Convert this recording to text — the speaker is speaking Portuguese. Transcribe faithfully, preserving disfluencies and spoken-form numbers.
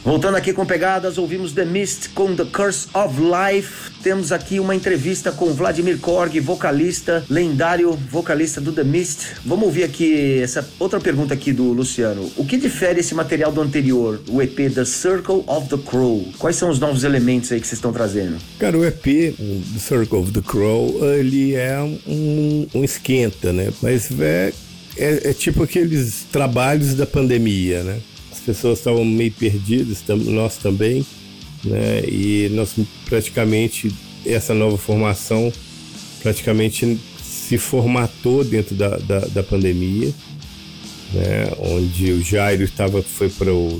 Voltando aqui com pegadas, ouvimos The Mist com The Curse of Life. Temos aqui uma entrevista com Vladimir Korg, vocalista, lendário vocalista do The Mist. Vamos ouvir aqui essa outra pergunta aqui do Luciano. O que difere esse material do anterior, o E P The Circle of the Crow? Quais são os novos elementos aí que vocês estão trazendo? Cara, o E P The Circle of the Crow, ele é um, um esquenta, né? Mas é, é, é tipo aqueles trabalhos da pandemia, né? As pessoas estavam meio perdidas, nós também, né? E nós praticamente, essa nova formação praticamente se formatou dentro da, da, da pandemia, né? Onde o Jairo estava, foi para o